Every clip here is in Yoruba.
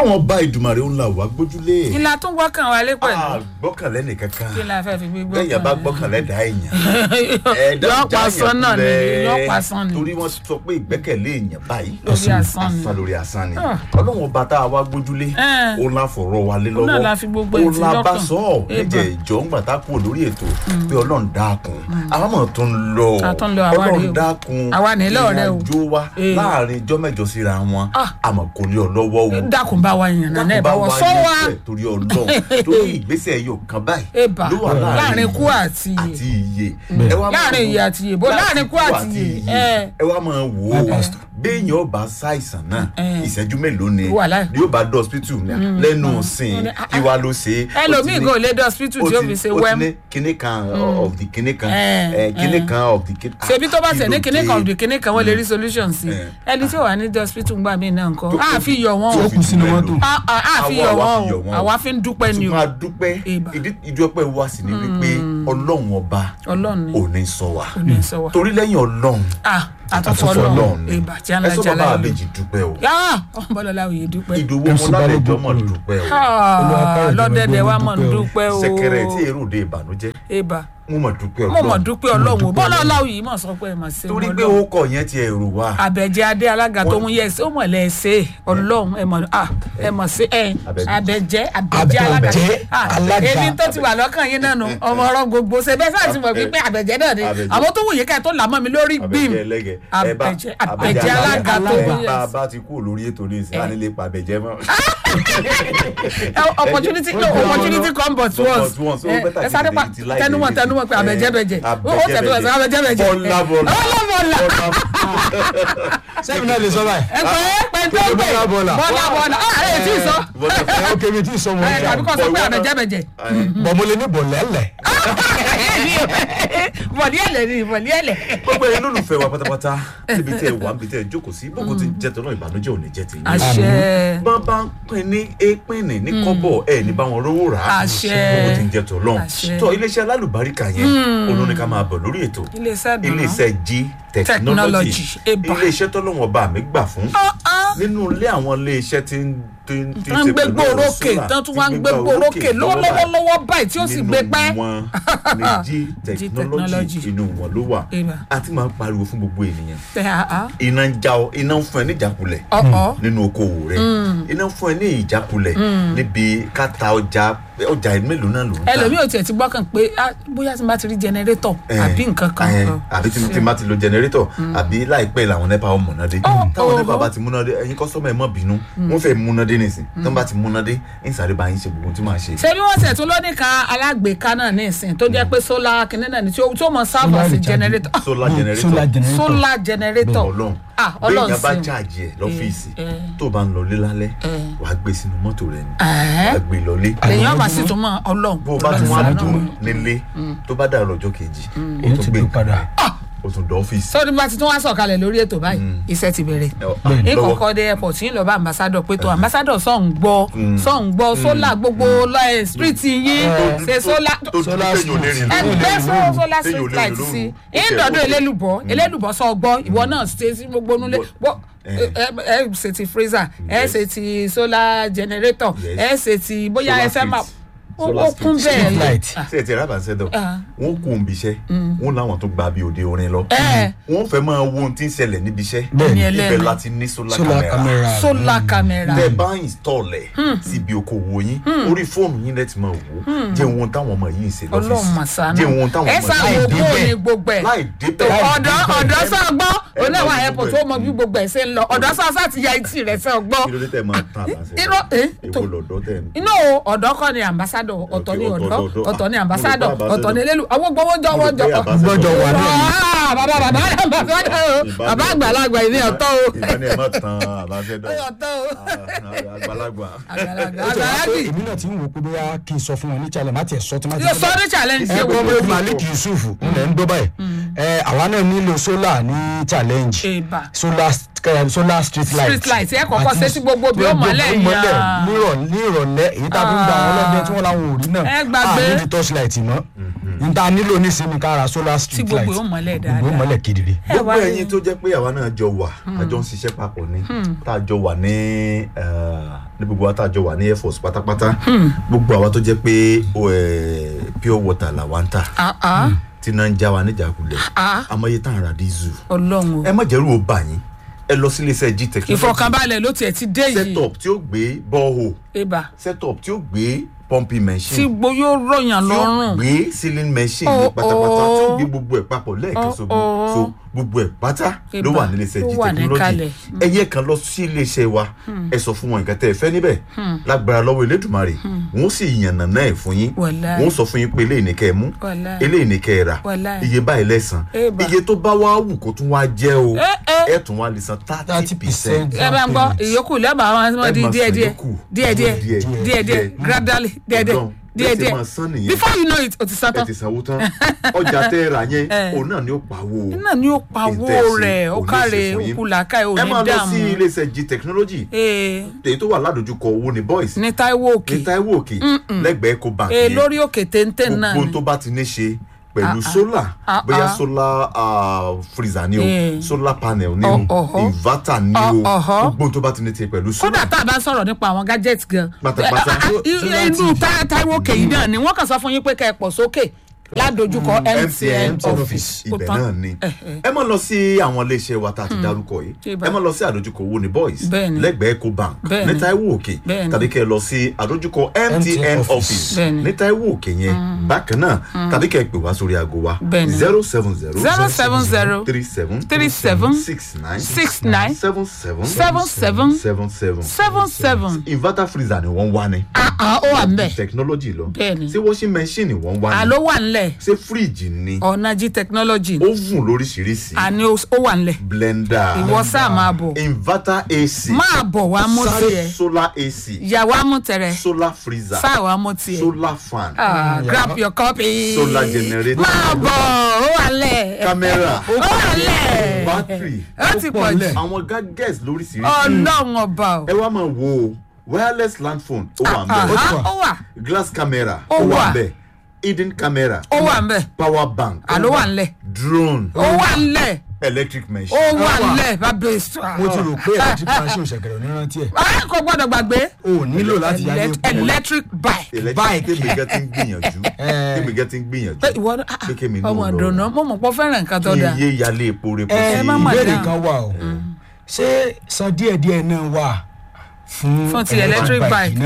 ọlọ́run ọba ìdùmarè ń la wà gbójúlé. kí la tún gbọ́kàn wa lé pẹ̀lú. gbọ́kànlé nìkankan. kí la fẹ́ fi gbé gbọ́kàn. bẹ́ẹ̀ yẹn bá gbọ́kànlé dá èèyàn. yọ̀pọ̀ asán náà ni yọ̀pọ̀ asán ni. torí wọ́n sọ pé ìgbẹ́kẹ̀lé èèyàn báyìí. lórí asán ni lórí asán ni. ọlọ́run ọba tá a wá gbójúlé. ó la fọ̀rọ̀ wa lé lọ́wọ́. ó la fi gbogbo ẹ̀ ó la bá sọ ọ́ níjẹ̀ ìjọ ń gbàtà kúrò lórí ètò pé ọlọ́run dákun. àwọn ọmọ tó ń lọ ọlọ́run dákun. àwa nílò rẹ o. ìrìnàjò wa láàrin ijọ́ mẹ́jọ síra wọn àmọ́ kò ní ọ lọ́wọ́ o. dákun bá wa yàn náà ẹ bá wọ sọ wa. torí ọlọ́run torí ìgbésẹ̀ yóò kan báyìí ló wà láàrin ikú àti iye. láàrin iye àti iye bó láàrin ikú àti iye. ẹ wá máa wò ó béèyàn ọba ṣàìsàn náà ìṣẹ́jú mélòó ni yóò bá dé hospital lẹ́nu sìn kí wàá ló ṣe. ẹlòmíì kò lè dé hospital tí ó fi ṣe wẹ́m. ó ti ní kinní kan of the kinní kan kinní kan of the kinní kan. ṣebí tó bá ṣe ní kinní kan of the kinní kan wọ́n lè rí solution sí ẹni tí ò wà ní dé hospital gbà mí náà nǹkan á fi yọ wọn o. ó kù sínú mọ́tò. á fi yọ wọn o àwa fi ń dúpẹ́ ni o. ṣùgbọ́n a dúpẹ́ ìdúpẹ́ wa sì ni wípé ọlọ́run ọba ò ní sọ wa torí lẹ́yìn ọlọ́run àtúntò ọlọ́run ìbà tí a ń lajà láyé. ẹ sọ bàbá àbèjì dúpẹ́ o. bọ́lọ́lá òye dúpẹ́. ìdòwò ọmọlálẹ́jọ́ mọ̀ dúpẹ́ o. lọ́dẹ̀dẹ̀ wa mọ̀ dúpẹ́ o. sẹ̀kẹ̀rẹ̀ tí èrò de ìbànújẹ́. mo mọ̀ dúpẹ́ ọlọ́run. mo mọ̀ dúpẹ́ ọlọ́run bọ́lọ́lá òye mọ̀ sọ pé ẹ mọ̀ sí. torí pé ó kọ̀ yẹn ti ẹ̀rù wa. àbẹ̀jẹ̀ adé alága tó mú yẹsẹ ó mọ̀ lẹ́sẹ̀ ọlọ́run ẹ mọ̀ sí àbẹ̀jẹ̀ alága. èmi tó ti wà lọ́kàn yín náà nù ọmọ ọ̀rọ̀ gbogbo ṣe bẹ́ẹ̀ sáà ti mọ̀ wípé àbẹ̀jẹ̀ náà ni àwọn tó wù yín ká tó làmọ́ mi lórí gbìm àbẹ̀jẹ̀ alága tó wù yẹn. bá ti kú lórí ètò ní ìsìn ànílé pa àbẹ̀jẹ̀ mọ́. opportunity come but once ẹ sáré pa tẹnumọ́ pé àbẹ̀jẹ̀ ó tẹ̀lé ọ̀sán àbẹ̀jẹ̀ bọ́lá sẹ́mi náà lè sọ báyìí. ẹ pẹ́ tó gbé bọ́lá ẹ tí ì sọ. ó kébi tí ì sọ mọ́ tàbí kọ́ sọ pé àbẹ̀jẹ̀. bọ̀ mo lè ní bọ̀lẹ́lẹ̀. bọ̀lẹ́lẹ̀ ni bọ̀lẹ́lẹ̀. gbogbo ẹni lólùfẹ́ wa pátápátá níbi tí ẹ wà níbi tí ẹ jókòó sí bókun ti jẹ́ tọ́nà ìbànújẹ́ ò ní jẹ́ ti yín. àṣẹ. bá bá ń pín ní èpínì ní kọ́bọ̀ ẹ̀ ní bá wọn rówó rà á. àṣẹ. bókun ti ń jẹ́ tọ́lọ́n. tọ́ iléeṣẹ́ alálùbáríkà yẹn olórin ká máa bọ̀ lórí ètò iléeṣẹ́ G technology iléeṣẹ́ tọ́lọ́wọ́n bá mi gbà fún nínú ilé àwọn iléeṣẹ́ tí ń ṣe pẹ̀lú ọ̀rọ̀ solar tán tún wá ń gbé gbòrókè lọ́wọ́lọ́wọ́ báyìí tí ó sì gbé pẹ́. nínú wọn ní G technology inú wọn ló wà àti máa ń pariwo fún gbogbo ènìyàn iná ń já ọ iná ń fún ẹ ní ìjákulẹ̀ nínú okòwò rẹ iná ń fún ẹ ní ìjákulẹ̀ níbi káta ọjà mélòó náà ló ń ta. ẹlòmíì ò tiẹ̀ ti gbọ́kàn pé bóyá tí n bá ti rí jẹnẹrétọ̀ àbí nǹkan kan. àbí tí n bá ti lo jẹnẹrétọ̀ àbí láìpẹ́ làwọn nẹ́pà ó múnádé táwọn nẹ́pà bá ti múnádé ẹ̀yin kọ́sọ́mọ̀ ẹ̀ mọ́ bínú wọ́n fẹ́ múnádé nìsín tó ń bá ti múnádé ń sáré bá yín ṣe gbogbo tí màá ṣe. ṣé bí wọ́n ṣe tún lónìí kan alágbèéká náà ní ìsìn tó jẹ́ pé sólà kìnínní náà ni tí ó mọ sáàbù sí jẹnẹrétọ̀. sólà jẹnẹrétọ̀ ọlọ́run bẹ́ẹ̀ bá jáàjì ẹ̀ lọ́fíìsì tó bá ń lọlé lálẹ́ wàá gbé sínú mọ́tò rẹ ni wàá gbé lọlé. lẹ́yìn ọba sì tún mọ ọlọ́run. bó o bá tún wá dùn nílé tó bá dàrú ọjọ́ kejì o tún gbé padà o tún dọ̀ ọ́fíìsì. sọ́ni bá ti tún wá sọ̀kalẹ̀ lórí ètò báyìí iṣẹ́ ti bẹ̀rẹ̀. ní kọ̀ọ̀kan dé airport yín lọ bá ambassador pé tó ambassador sọ̀ ń gbọ́ sólà gbogbo street yín ṣe sólà ẹgbẹ́ sólà street light sí ìdọ̀dọ̀ elélùbọ́ sọ gbọ́ ìwọ náà ṣe sí gbogbo nulẹ̀ ẹ ṣe ti freezer ẹ ṣe ti solar generator ẹ ṣe ti bóyá ẹ fẹ́ máa ó kún bẹ́ẹ̀ ṣe ti rábà ṣẹ́dọ̀ wọ́n kú òǹbí iṣẹ́ wọ́n láwọn tó gba bí òde orin lọ wọ́n fẹ́ máa wo ohun tí ń ṣẹlẹ̀ níbi iṣẹ́ ibẹ̀ láti ní solar camera tẹ́ bá install ẹ̀ síbi okòwò yín orí fóònù yín lẹ́tì máa wò jẹ́ ohun táwọn ọmọ yìí ń ṣe lọ́fíìsì jẹ́ ohun táwọn ọmọ yìí ń ṣe láì débẹ̀ ọ̀dọ́ sọ̀gbọ́ oníwà airport tó mọ bí gbogbo ẹ̀ ṣe ń lọ ọ̀dọ́ sọ̀sọ̀ ti ya etí rẹ̀ sọ̀gbọ́. kí ló dé tẹ̀ máa tán àbáṣe èwo lọ̀dọ́ tẹ̀ ń. inú ọ̀dọ́ kọ́ ni ambassador ọ̀tọ̀ ni ọ̀dọ́ ọ̀tọ̀ ni ambassador ọ̀tọ̀ ni elélu àwọn gbọ́wọ́jọ́ wà ní. bàbá àgbàlagbà ìní ọ̀tọ̀ o. ìbáni ẹ̀ má tan ambassador àgbàlagbà. èmi náà ti ń wò pé bóyá kí n sọ fún wọn ní challenge má tiẹ̀ sọ tí má tiẹ̀ sọ ní challenge. ẹ gbọ́ pé Malik Yusuf ńlẹ̀ ń dọ́ báyìí àwa náà nílò solar ní challenge solar street light ẹ kọ́kọ́ ṣe sí gbogbo bí ó mọ́lẹ̀ ní ìrọ̀lẹ́ èyí tá a fi ń gba àwọn ọlọ́dẹ tí wọ́n láwọn ò rí náà ẹ gbàgbé ní torchlight mọ́ nta nílò nísìnyí ká ra solar street light tí gbogbo ó mọ́lẹ̀ dáadáa gbogbo mọ́lẹ̀ kedere. gbogbo ẹ̀yin tó jẹ́ pé àwa náà jọ wà àjọ ń ṣiṣẹ́ papọ̀ ni tá a jọ wà ní gbogbo wa tá a jọ wà ní Air Force pátápátá gbogbo àwa tó jẹ́ pé pure water là wá ń tà tí náà ń já wa níjàkulẹ̀ àmọ́yé tá à ń ra dísù ẹ má jẹ́rù ó bà yín ẹ lọ sí iléeṣẹ́ G Technology. ìfọkànbalẹ̀ ló tiẹ̀ ti dé yìí. setup tí ó gbé borehole setup tí ó gbé pumping machine tí yóò rọyàn lọ́rùn tí ó gbé sealing machine ní pátápátá tí ó gbé gbogbo ẹ̀ papọ̀ lẹ́ẹ̀kan so gbogbo ẹ̀ pátá ló wà ní iléeṣẹ́ G Technology. ẹ̀yẹ kan lọ sí iléeṣẹ́ wa ẹ sọ fún wọn nǹkan tẹ́ ẹ fẹ́ níbẹ̀ lágbára lọ́wọ́ Elédùmarè wọ́n sì yànnà náà ẹ̀ fún yín wọ́n sọ fún yín pé eléyìí ní kẹ́ ẹ mú eléyìí ní kẹ́ ẹ rà iye báyìí lẹ́sàn iye tó bá wá wù kó tún wá jẹ́ o ẹ tún wá lè san 30%. ẹ bá ń gbọ́ ìyókù lẹ́bàá wọn máa di díẹ̀díẹ̀ gradually díẹ̀díẹ̀ before you know it o ti san tán. ẹ ti sanwó tán ọjà tẹ ẹ rà yẹn òun náà ni ó pawó. náà ni ó pawó rẹ̀ ó kárẹ̀ òkúlàkà ò ní dààmú. ẹ máa lọ sí iléeṣẹ́ G Technology èyí tó wà ládojúkọ owó ní boys. ní Táíwò Òkè lẹ́gbẹ̀ẹ́ Ecobank yẹn lórí òkè téńté náà ni. gbogbo tó bá ti ní ṣe pẹ̀lú solar bóyá solar freezer ni o solar panel ni o inverter ni o gbogbo tó bá ti ní ti pẹ̀lú solar. kódà tá a bá sọ̀rọ̀ nípa àwọn gadgets gan pátápátá inú Táíwò Òkè yìí náà ni wọ́n kàn sọ fún yín pé ká ẹ pọ̀ sókè ládojúkọ MTN office ibẹ̀ náà ni ẹ máa lọ sí àwọn iléeṣẹ́ wa tá a ti dárúkọ yìí ẹ máa lọ sí àdójúkọ owó ní boys lẹ́gbẹ̀ẹ́ Ecobank ní Táíwò Òkè tàbí kẹ́ ẹ lọ sí àdójúkọ MTN office ní Táíwò Òkè yẹn bákan náà tàbí kẹ́ ẹ pè wá sórí aago wa 070 37 inverter freezer ni wọ́n wá ní ó wà ńbẹ̀ technology lọ ṣé washing machine wọ́n wá ní àló wà ńlẹ̀ ṣé fíríjì ni ọ̀nà G Technology oven lóríṣiríṣi àní ó wà ńlẹ̀ blender ìwọ sáà máa bọ̀ inverter AC máa bọ̀ wá mú tiẹ̀ solar AC ìyá wa mú tẹ̀rẹ̀ solar freezer sáà wá mú tiẹ̀ solar fan grab your copy solar generator máa bọ̀ ó wà ńlẹ̀ camera ó wà ńlẹ̀ battery ó ti pọ̀ jù àwọn gadgets lóríṣiríṣi ọlọ́run ọba o ẹ wá máa wo wireless land phone ó wà ńbẹ̀ ó wà glass camera ó wà ńbẹ̀ hidden camera ó wà ńbẹ̀ power bank àló wà ńlẹ̀ drone ó wà ńlẹ̀ electric machine ó wà ńlẹ̀ bàbá èso. mo ti rò pé electric machine ṣẹ̀kẹ̀rẹ̀ ní rántí ẹ̀. kò gbọ́dọ̀ gbàgbé. o nílò láti yá ní epo. electric bike. tèmi gẹ́ ti ń gbìyànjú. pé ìwọ ọmọ ìdùnnú mo mọ̀ pé fẹ́ràn nǹkan tó dáa. kí iye yálé epo rẹ̀ pọ̀ sí. ìbéèrè kan wà o ṣé san díẹ̀díẹ̀ náà wà fún ti electric bike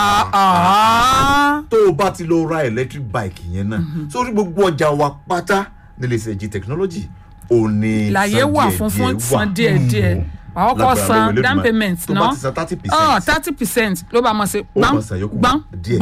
tó o bá ti lọ ra electric bike yẹn náà sórí gbogbo ọjà wa pátá nílé iṣẹ́ G Technology ò ní láyé wà fún san díẹ̀díẹ̀ wàá kọ́ san down payment tó bá ti san 30% ló bá mọ̀ sí gbọ́n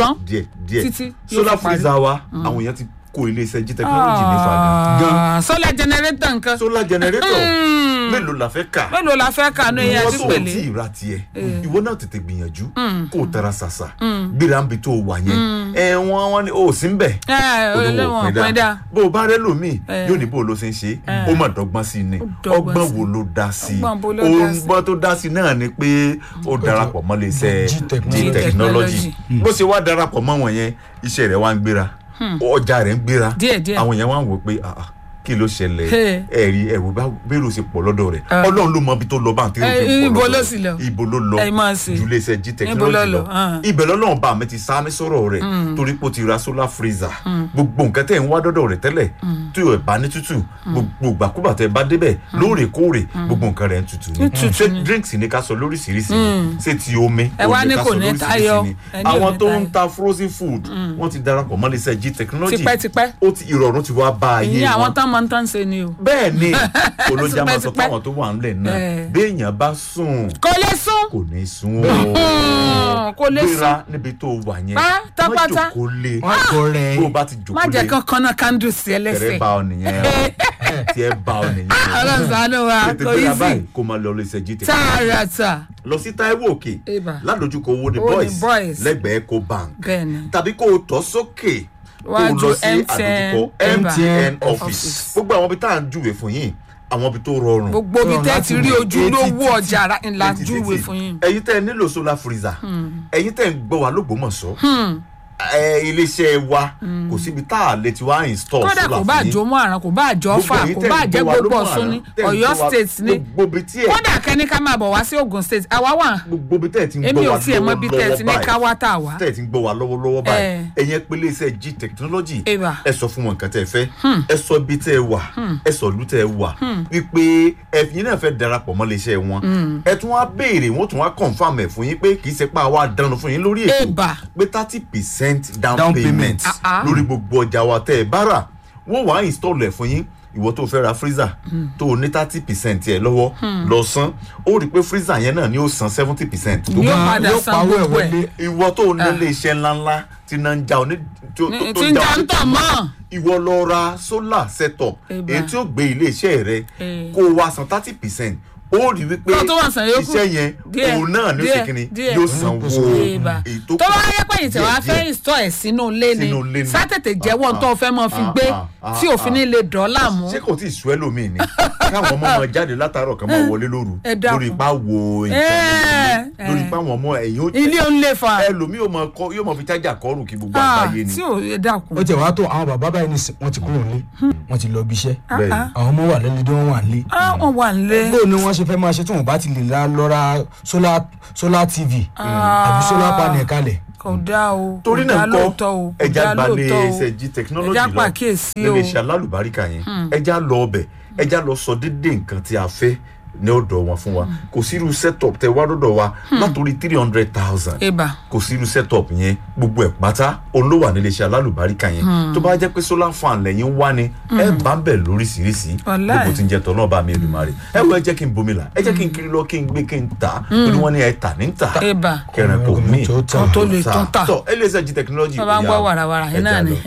títí solar freezer wa àwọn èèyàn ti kó ilé iṣẹ́ G Technology ní fàdà gan. solar generator nǹkan. solar generator mélòó la fẹ́ kà ní ẹ̀yà tí pèlè. ìwọ tó ti ìra tiẹ̀ ìwọ náà tètè gbìyànjú kó o tara ṣàṣà gbéra ń bi tó o wà yẹn wọ́n ní o sì ń bẹ̀ olówó pẹ́ dá bó o bá rẹ́ lòmíì yóò ní bó o ló ṣe ń ṣe ó mà dọ́gbọ́n sí ni ọgbọ́n wo ló dá sí ọgbọ́n tó dá sí náà ni pé ó darapọ̀ mọ́ lè ṣe G Technology bó ṣe wá darapọ̀ mọ́ wọn yẹn iṣẹ́ rẹ̀ wá ń gbéra ọjà rẹ̀ ń gbéra àwọn yẹn wá ń wò pé kí ló ṣẹlẹ̀ ẹ̀rí ẹ̀rù bá bẹ́rù ṣe pọ̀ lọ́dọ̀ rẹ̀ ọlọ́run ló mọ ibi tó lọ bá àti ibo ló sì lọ ibo ló lọ ju iléeṣẹ́ G Technology lọ ibẹ̀ lọ́lọ́run bá mi ti sá mi sọ̀rọ̀ rẹ̀ torí pé ó ti ra solar freezer gbogbo nǹkan tẹ̀ ń wá dọ́dọ̀ rẹ̀ tẹ́lẹ̀ tí ò bá ní tútù gbogbo ìgbàkúgbà tẹ́ bá débẹ̀ lóòrèkóòrè gbogbo nǹkan rẹ̀ ń tutù ni ṣé drinks ní ká sọ lóríṣiríṣi ni ṣé ti omi ó ní ká sọ lóríṣiríṣi ni àwọn tó ń ta frozen food wọ́n ti darapọ̀ mọ́ iléeṣẹ́ G Technology tipẹ́tipẹ́ ìrọ̀rùn ti wá bá ayé wọn máa ń tán ṣe ni o. bẹ́ẹ̀ ni olójà máa sọ fáwọn tó wà nílẹ̀ náà béèyàn bá sùn kò lè sùn kò ní sùn o kò lè sùn gbéra níbi tó wà yẹn pátápátá má jòkó lé bó o bá ti jòkó lé má jẹ́ kankan náà kándù sí ẹ lẹ́sẹ̀ tẹ̀rẹ̀ bá ọ nìyẹn tí ẹ bá ọ nìyẹn ọlọ́sàn-án wa kò yí sí kó máa lọ lè ṣe G Technology tààràtà lọ sí Táíwò Òkè ládojúkọ owó ní boys lẹ́gbẹ̀ẹ́ Ecobank tàbí kó o tọ́ sókè kó o lọ sí àdójúkọ MTN office gbogbo àwọn ibi tá à ń júwe fún yín àwọn ibi tó rọrùn gbogbo ibi tẹ́ ti rí ojúlówó ọjà ńlá júwe fún yín. ẹ̀yin tẹ́ nílò solar freezer ẹ̀yin tẹ́ ń gbọ́ wa l'Ógbómọ̀ṣọ́ iléeṣẹ́ wa kò síbi tá a lè ti wá install solar fún yín. kódà kò bá àjọ mọ́ àràn kò bá àjọ fà kò bá àjẹ́ gbogbo Ọ̀ṣun ní Ọ̀yọ́ state ní kódà kẹ́ni ká máa bọ̀ wá sí Ògùn state àwa wà. gbogbo bí tẹ́ẹ̀ ti ń gbọ́ wa èmi ò tiẹ̀ mọ̀ bí tẹ́ẹ̀ ti ní ká wá tà wá. tẹ́ẹ̀ ti ń gbọ́ wa lọ́wọ́lọ́wọ́ báyìí ẹ̀yẹn pé iléeṣẹ́ G technology ẹ sọ fún wọn nǹkan tẹ́ ẹ fẹ́ ẹ sọ bí tẹ́ ẹ wà ẹ sọ ìlú tẹ́ ẹ wà wípé ẹ̀yin náà fẹ́ darapọ̀ mọ́ iléeṣẹ́ wọn ẹ tún wá béèrè wọ́n tún wá confirm ẹ̀ fún yín pé kì í ṣe pé àwa dánu fún yín lórí ètò pé 30% down payment lórí gbogbo ọjà wa tẹ́ ẹ bá rà wọ́n wá install ẹ̀ fún yín ìwọ tó fẹ́ ra freezer tó ní 30% ẹ̀ lọ́wọ́ lọ san ó rí i pé freezer yẹn náà ni ó san 70%. yóò padà san gbogbo ẹ̀. ìwọ tó ní ilé iṣẹ́ ńláńlá tí náà ń já ọ ní tó ń já ń tà mọ́. ìwọ lọ ra solar setup èyí tí ó gbé ilé iṣẹ́ rẹ kó o wá san 30%. ó rí wípé iṣẹ́ yẹn òun náà ní òsèkìní yóò sanwó ètò tó bá yẹ pé ìtẹ̀ wá fẹ́ ìstọ̀ ẹ̀ sínú ilé ni sátètè jẹ́wọ́ tó fẹ́ mọ́ fi gbé tí òfin ní lè dọ́là mú. ṣé kò tí ì sú ẹlòmíì ni káwọn ọmọ máa jáde látàárọ̀ kan máa wọlé lóru lórí ipá wo nǹkan lórí ipá wọn mọ ẹ̀yìn ilé ó ń lè fa ẹlòmíì yóò mọ fi chájà kọrùn kí gbogbo àgbáyé ni. tí ò dákun. ó jẹ́ wàá tó àwọn bàbá báyìí ní wọ́n ti kúrò nílé wọ́n ti lọ bí iṣẹ́ àwọn ọmọ wà lẹ́lẹ́dẹ́ wọ́n wà nílé. wọ́n wà nílé. bóun ni wọ́n ṣe fẹ́ máa ṣe tí wọ́n bá ti lè lọ ra solar tv àbí solar panel kalẹ̀. kò dá o torí náà kọ́ ẹja gbalẹ̀ ẹsẹ̀ G technology lọ nílé iṣẹ́ alálùbáríkà yẹn ẹja lọ ọbẹ̀ ẹja lọ sọ dédé nǹkan tí a fẹ́ ní ọ̀dọ̀ wọn fún wa kò sí irú setup tẹ wá lọ́dọ̀ wa látòrí 300,000 kò sí irú setup yẹn gbogbo ẹ̀ pátá olówà nílé iṣẹ́ alálùbáríkà yẹn tó bá jẹ́ pé solar fan lẹ́yìn wá ni ẹ bá ń bẹ̀ lóríṣiríṣi gbogbo tí ń jẹ tọ́ náà bá mi Èdùmàrè ẹ wọ ẹ jẹ́ kí n bomi là ẹ jẹ́ kí n kiri lọ kí n gbé kí n tà torí wọ́n ní ẹ tà ní tà kẹrin kò mí tó lè tún tà tọ ẹ lè ṣe G technology bá ń gbọ́ wàràwàrà yẹn náà ni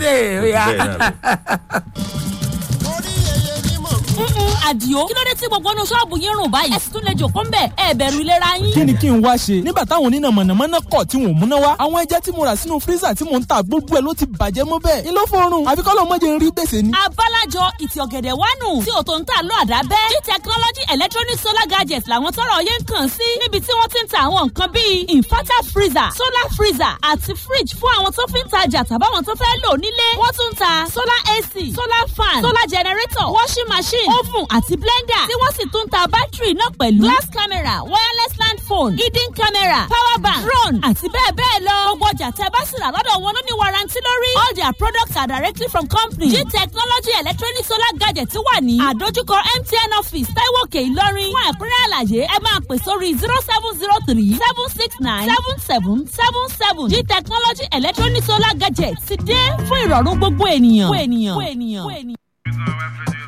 Àdìó kí ló dé tí gbogbo ọ̀nà ṣọ́ọ̀bù yín rùn báyìí ẹ sì tún lè jòkó ń bẹ̀ ẹ bẹ̀rù ìlera yín. kí ni kí n wá ṣe nígbà táwọn oníná mọ̀nàmọ́ná kọ̀ tí wọ́n múná wá àwọn ẹja tí mo rà sínú fírísà tí mò ń ta gbogbo ẹ̀ ló ti bàjẹ́ mọ́ bẹ́ẹ̀ ni ló fọrùn àfi kọ́ ló mọ̀ jẹ́ ń rí gbèsè ni. abálájọ ìtì ọ̀gẹ̀dẹ̀ wánu tí òtò ń tà lọ àdábẹ́ G technology electronic solar gadgets làwọn tọrọ yẹn ń kàn sí níbi tí wọ́n ti ń ta àwọn nǹkan bíi inverter freezer solar freezer àti fridge fún àwọn tó fi ń tajà tàbáwọn tó fẹ́ lò nílé wọ́n tún ń ta solar AC solar fan solar generator washing machine oven àti blender tí wọ́n sì tún ta bátìrì náà pẹ̀lú glass camera wireless land phone hidden camera power bank drone àti bẹ́ẹ̀ bẹ́ẹ̀ lọ. gbogbo ọjà tẹ́ bá sì rà lọ́dọ̀ wọn ló ní warranty lórí. all their products are directly from company. G technology electronic solar gadget wà ní àdójúkọ MTN office Taiwo Òkè Ìlọrin. fún ẹ̀kúnrẹ́ àlàyé ẹ máa pè sórí 0703 769 7777. G technology electronic solar gadget ti dé fún ìrọ̀rùn gbogbo ènìyàn.